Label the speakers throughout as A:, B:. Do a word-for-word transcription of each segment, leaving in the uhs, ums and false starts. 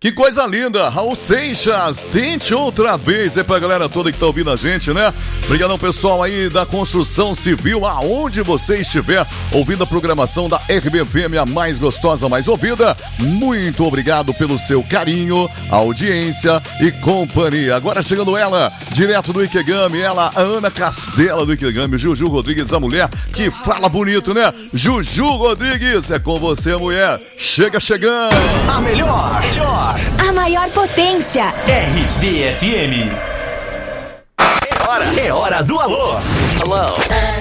A: Que coisa linda, Raul Seixas, tente outra vez, é pra galera toda que tá ouvindo a gente, né? Obrigadão, pessoal aí da construção civil, aonde você estiver ouvindo a programação da R B F M, a mais gostosa, mais ouvida. Muito obrigado pelo seu carinho, audiência e companhia. Agora chegando ela, direto do Ikegami, ela, a Ana Castela do Ikegami, Juju Rodrigues, a mulher que fala bonito, né? Juju Rodrigues, é com você, mulher. Chega chegando.
B: A melhor, melhor.
C: A maior potência.
B: R B F M. É hora, é hora do alô. Alô.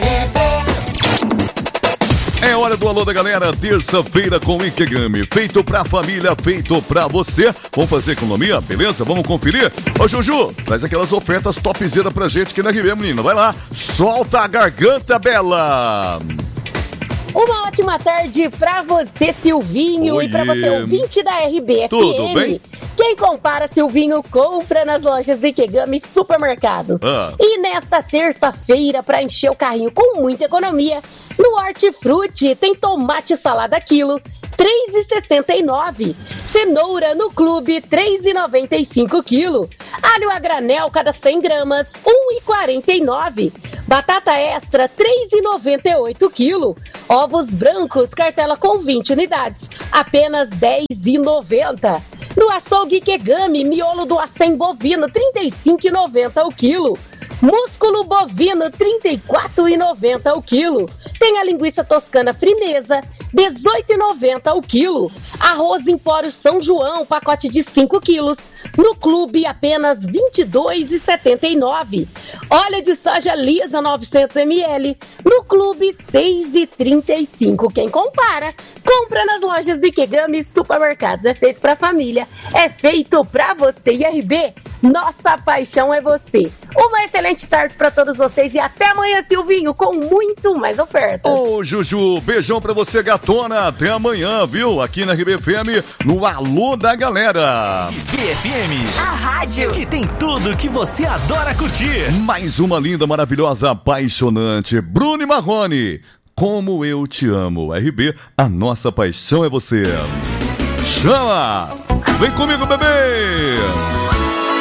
A: É hora do alô da galera, terça-feira com o Ikegami. Feito pra família, feito pra você. Vamos fazer economia, beleza? Vamos conferir? Ô Juju, traz aquelas ofertas topzera pra gente aqui na R B, menina. Vai lá, solta a garganta, Bela.
D: Uma ótima tarde pra você, Silvinho,
A: Oi.
D: E pra você, ouvinte da R B F M.
A: Tudo bem?
D: Quem compara, Silvinho, compra nas lojas do Ikegami Supermercados.
A: Ah.
D: E nesta terça-feira, pra encher o carrinho com muita economia, no Hortifruti tem tomate salada quilo, três reais e sessenta e nove centavos. Cenoura no Clube, três reais e noventa e cinco centavos. Alho a granel, cada cem gramas, um real e quarenta e nove centavos. Batata extra, três reais e noventa e oito centavos. Ovos brancos, cartela com vinte unidades, apenas dez reais e noventa centavos. No açougue Ikegami, miolo do acém bovino, trinta e cinco reais e noventa centavos o quilo. Músculo bovino, trinta e quatro reais e noventa centavos o quilo. Tem a linguiça toscana frimeza, dezoito reais e noventa centavos o quilo. Arroz Empório São João, pacote de cinco quilos. No Clube, apenas vinte e dois reais e setenta e nove centavos. Óleo de soja lisa, novecentos mililitros. No Clube, seis reais e trinta e cinco centavos. Quem compara, compra nas lojas do Ikegami Supermercados. É feito pra família, é feito pra você. E R B, nossa paixão é você. Uma excelente tarde pra todos vocês e até amanhã, Silvinho, com muito mais ofertas.
A: Ô, Juju, beijão pra você, gatona. Até amanhã, viu? Aqui na R B F M, no Alô da Galera.
B: R B F M,
C: A rádio
B: que tem tudo que você adora curtir.
A: Mais uma linda, maravilhosa, apaixonante. Bruno e Marrone, como eu te amo. R B, a nossa paixão é você. Chama! Vem comigo, bebê!